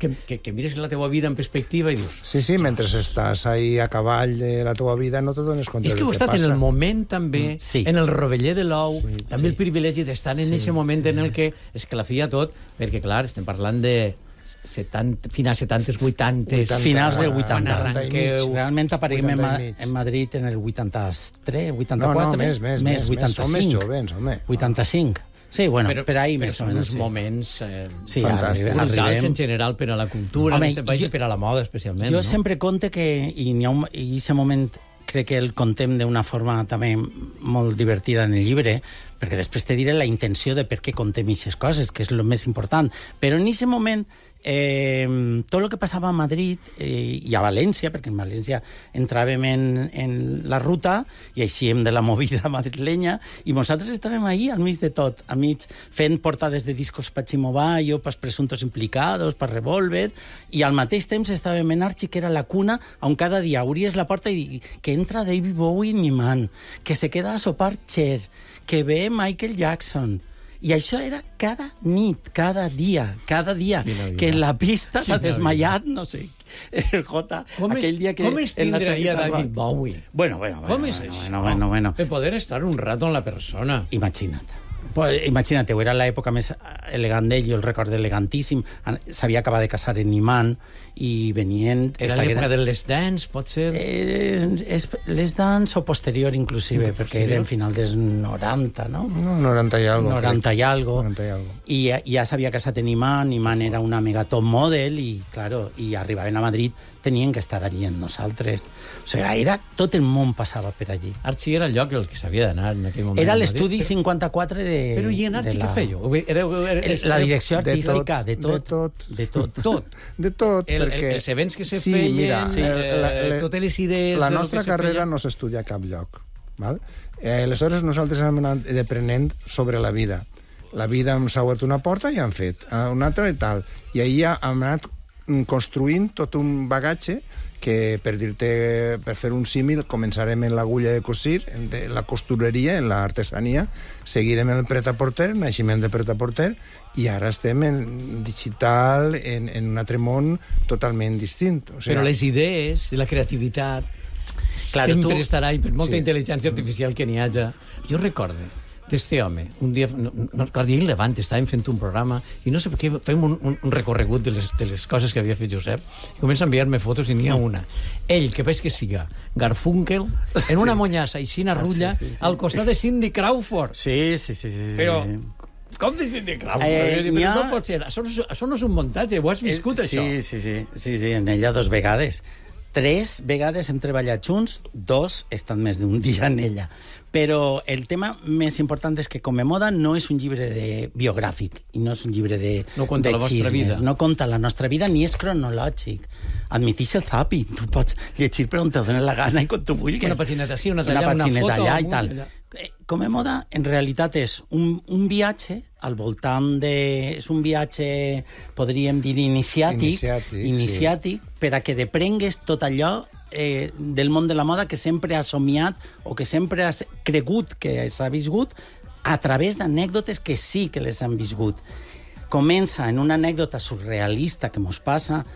que mires la teva vida en perspectiva i dius... Sí, mentre estàs ahí a cavall de la teva vida no te dones compte del que passa. És que heu estat en el moment també, en el roveller de l'ou, també el privilegi d'estar en aquest moment en el que esclafia tot, perquè, clar, estem parlant de finals 70, 80... Finals del 80. Quan arranqueu... Realment apareguem en Madrid en el 83, 84... No, més, 85. som més jovens, home. 85. Sí, bueno, per ahí més o menys. Però són uns moments brutals en general per a la cultura en aquest país i per a la moda, especialment. Jo sempre conte que, i en aquest moment crec que el contem d'una forma també molt divertida en el llibre, perquè després te diré la intenció de per què contem aquestes coses, que és el més important. Però en aquest moment tot el que passava a Madrid i a València, perquè en València entràvem en la ruta i eixíem de la movida madrilenya, i nosaltres estàvem ahí al mig de tot, al mig fent portades de discos per Chimobayo, per Presuntos Implicados, per Revolver, i al mateix temps estàvem en Archie, que era la cuna on cada dia obries la porta i que entra David Bowie en mi man, que se queda a sopar Cher, que ve Michael Jackson. I això era cada nit, cada dia, que en la pista s'ha desmaiat, no sé, el Jota, aquell dia que... Com es tindria David Bowie? Bueno. Com és això? De poder estar un rato amb la persona. Imagina't. Imagina't, era l'època més elegant d'ell, jo el recordo elegantíssim, s'havia acabat de casar en Iman i venien... Era l'època del Les Dance, pot ser? Les Dance o posterior, inclusive, perquè era en final dels 90, no? 90 i algo. 90 i algo. I ja s'havia casat en Iman era una mega top model i, claro, i arribaven a Madrid, tenien que estar allí amb nosaltres. O sigui, tot el món passava per allí. Archie era el lloc el que s'havia d'anar en aquell moment. Era l'estudi 54 de... Però i en Archie què feia? La direcció artística, de tot. De tot, perquè... Els events que se feien, totes les idees... La nostra carrera no s'estudia a cap lloc. Aleshores nosaltres hem anat deprenent sobre la vida. La vida hem obert una porta i hem fet una altra i tal. I ahir hem anat construint tot un bagatge que, per fer un símil, començarem en l'agulla de cosir, en la costureria, en l'artesania, seguirem en el pret-a-porter, naixement de pret-a-porter, i ara estem en digital, en un altre món totalment distint. Però les idees i la creativitat sempre estarà, i per molta intel·ligència artificial que n'hi haja. Jo recordo d'este home, un dia, no recordo, i Levant, estàvem fent un programa, i no sé per què fem un recorregut de les coses que havia fet Josep, i comença a enviar-me fotos, i n'hi ha una. Ell, que veig que siga Garfunkel, en una monyassa, aixina rutlla, al costat de Cindy Crawford. Sí. Però... Com de Cindy Crawford? No pot ser. Això no és un muntatge, ho has viscut, això? Sí, en ella 2 vegades. 3 vegades hem treballat junts, 2 he estat més d'un dia en ella. Però el tema més important és que Comemoda no és un llibre biogràfic i no és un llibre de no conta la vostra vida. No conta la nostra vida ni és cronològic. Admitix el zapi. Tu pots llegir per on te dona la gana i quan tu vulguis. Una pagineta sí, una tallada, una foto. Allà i tal. Comemoda en realitat és un viatge al voltant de... És un viatge, podríem dir, iniciàtic per a que deprengues tot allò del món de la moda que sempre has somiat o que sempre has cregut que s'ha viscut a través d'anècdotes que sí que les han viscut. Comença en una anècdota surrealista que mos passa,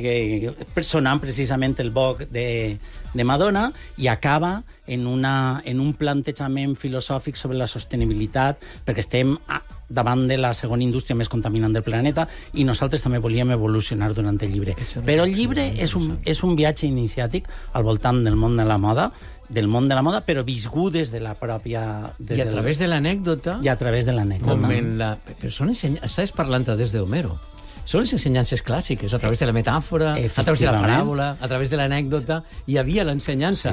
sonant precisament el Vogue de Madonna, i acaba en un plantejament filosòfic sobre la sostenibilitat, perquè estem davant de la segona indústria més contaminant del planeta i nosaltres també volíem evolucionar durant el llibre. Però el llibre és un viatge iniciàtic al voltant del món de la moda, però viscut des de la pròpia... I a través de l'anècdota... Com en la... Però estàs parlant des d'Homero. Són les ensenyances clàssiques, a través de la metàfora, a través de la paràbola, a través de l'anècdota. Hi havia l'ensenyança.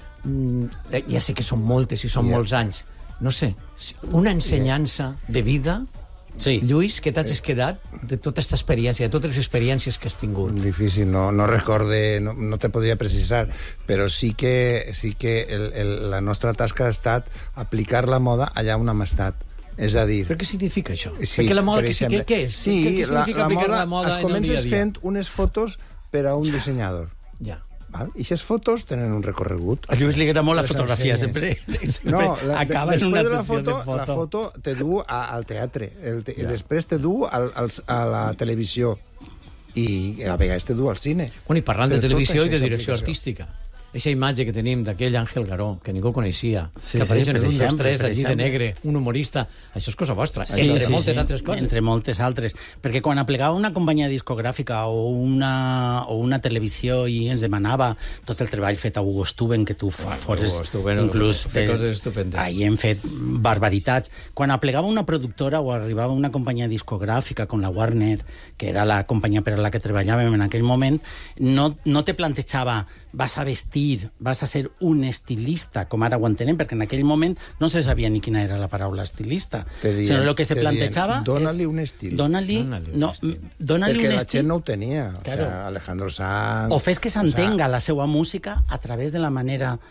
Ja sé que són moltes i són molts anys. No sé, una ensenyança de vida... Sí. Lluís, què t'has quedat de tota aquesta experiència, de totes les experiències que has tingut? Difícil, no recorde, no te podria precisar, però sí que la nostra tasca ha estat aplicar la moda allà on hem estat. És a dir... Però què significa això? Sí, perquè la moda, què és? Sí, què significa aplicar la moda en el dia a dia? Es comences fent unes fotos per a un dissenyador. Ja. I aquestes fotos tenen un recorregut. A Lluís li agrada molt la fotografia, sempre acaba en una sessió de foto. La foto te du al teatre, i després te du a la televisió. i a vegades te du al cine. Bueno, i parlant de televisió i de direcció artística, aquesta imatge que tenim d'aquell Àngel Garó, que ningú coneixia, que apareix en un dels tres allí de negre, un humorista, això és cosa vostra, entre moltes altres coses. Entre moltes altres, perquè quan aplegava una companyia discogràfica o una televisió i ens demanava tot el treball fet a Hugo Stuben, que tu fores inclús... coses estupendes. Ahí hem fet barbaritats. Quan aplegava una productora o arribava una companyia discogràfica com la Warner, que era la companyia per a la que treballàvem en aquell moment, no te plantejava vas a vestir, vas a ser un estilista, com ara ho entenem, perquè en aquell moment no se sabia ni quina era la paraula estilista. Sinó el que se plantejava... Dóna-li un estil. Dóna-li un estil. Perquè la gent no ho tenia. Claro. O sea, Alejandro Sanz... O fes que s'entenga la seva música a través de la manera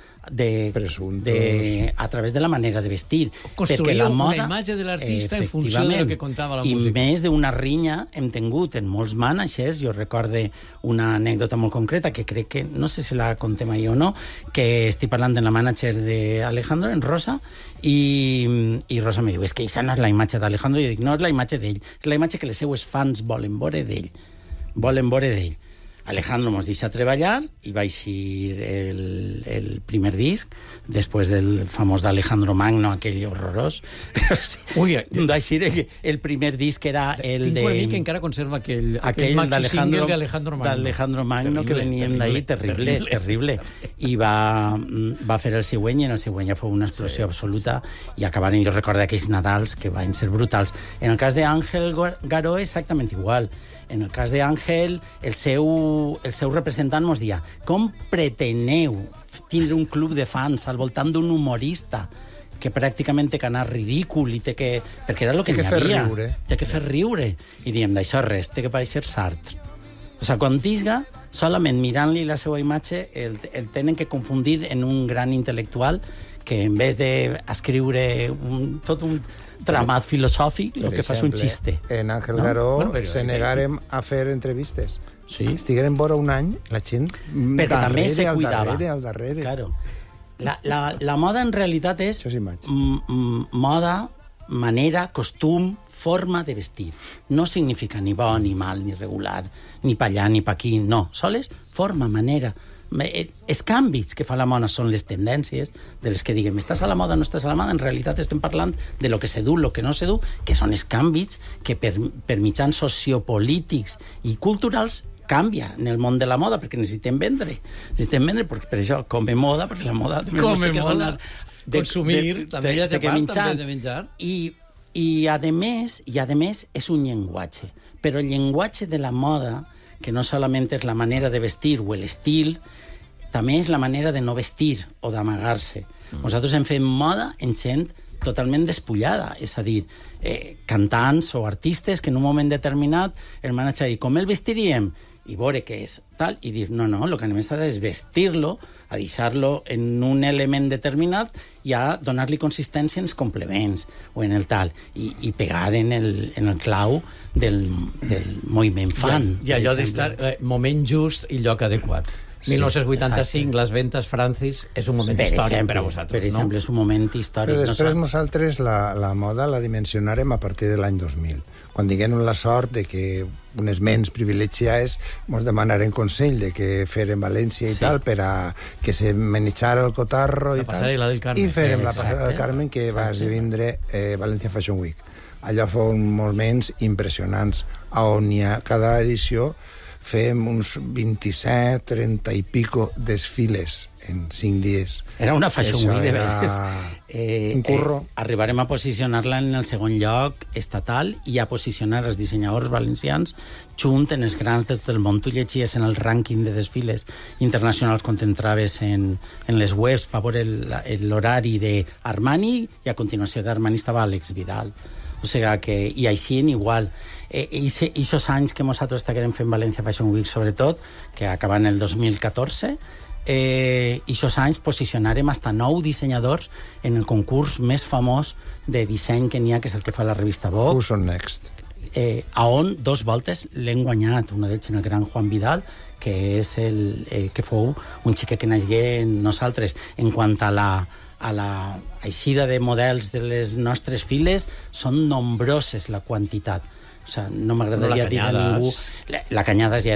a través de la manera de vestir. Construir una imatge de l'artista en funció de lo que contava la música. I més d'una rinya hem tingut en molts managers. Jo recorde una anècdota molt concreta que crec que, no sé si la contem ahir o no, que estic parlant de la mànager d'Alejandro, en Rosa, i Rosa me diu, és que això no és la imatge d'Alejandro. I jo dic, no és la imatge d'ell, és la imatge que les seues fans volen veure d'ell. Alejandro mos deixa treballar i va eixir el primer disc, després del famós d'Alejandro Magno, aquell horrorós. Ui, va eixir el primer disc, era el de... Tinc un amic que encara conserva aquell maxi single d'Alejandro Magno, que veníem d'ahir, terrible. I va fer el següent, i en el següent ja fou una explosió absoluta, i acabaren, jo recordo aquells Nadals que van ser brutals. En el cas d'Àngel Garó, exactament igual. En el cas d'Àngel, el seu representant mos dia, com preteneu tindre un club de fans al voltant d'un humorista que pràcticament té que anar ridícul i té que... perquè era el que hi havia. Té que fer riure. I diem, d'això res, té que pareixer Sartre. O sigui, quan disga, solament mirant-li la seva imatge, el tenen que confundir en un gran intel·lectual que en vez d'escriure tot un tramat filosòfic, el que fa és un xiste. En Àngel Garó se negaren a fer entrevistes. Sí. Estigueren vora un any, la gent perquè també se cuidava. Al darrere. Claro. La moda en realitat és moda, manera, costum, forma de vestir. No significa ni bo, ni mal, ni regular, ni pa allà, ni pa aquí, no. Sols forma, manera. Els canvis que fa la moda són les tendències de les que diguem, estàs a la moda, no estàs a la moda. En realitat estem parlant de lo que se du, lo que no se du, que són els canvis que per mitjans sociopolítics i culturals canvia en el món de la moda, perquè necessitem vendre, perquè per això come moda, perquè la moda també come moda, consumir, també hi ha part de menjar. I a més és un llenguatge, però el llenguatge de la moda, que no solament és la manera de vestir o l'estil, també és la manera de no vestir o d'amagar-se. Nosaltres hem fet moda en gent totalment despullada, és a dir, cantants o artistes que en un moment determinat el manager diu, com el vestiríem? I veure què és tal, i dir, no, el que anem a és vestir-lo, a deixar-lo en un element determinat i a donar-li consistència en els complements o en el tal, i pegar en el clau del moviment fan. I allò d'estar moment just i lloc adequat. 1985, les Ventas Francis, és un moment històric per a vosaltres. Per exemple, és un moment històric. Però després nosaltres la moda la dimensionarem a partir de l'any 2000. Quan diguem la sort de que unes ments privilegiades ens demanaren consell de què fer en València i tal, per a que se manejara el cotarro i tal. I farem la passarel·la del Carmen, que va esdevindre València Fashion Week. Allò fou moments impressionants, on cada edició fem uns 27, 30 i pico desfiles en 5 dies. Era una fashion week de veres. Un curro. Arribarem a posicionar-la en el segon lloc estatal i a posicionar els dissenyadors valencians junt en els grans de tot el món. Tu llegies en el rànquing de desfiles internacionals quan t'entraves en les webs per veure l'horari d'Armani, i a continuació d'Armani estava Àlex Vidal. O sigui que, i així en igual. I aquests anys que nosaltres estàvem fent València Fashion Week, sobretot, que acaben el 2014, i aquests anys posicionarem hasta 9 dissenyadors en el concurs més famós de disseny que n'hi ha, que és el que fa la revista Vogue. Who's on next? On 2 voltes l'hem guanyat, una d'ells en el gran Juan Vidal, que és que fou un xiquet que naixia en nosaltres. En quant a la eixida de models de les nostres files, són nombroses la quantitat. O sigui, no m'agradaria dir a ningú... La Canyades ja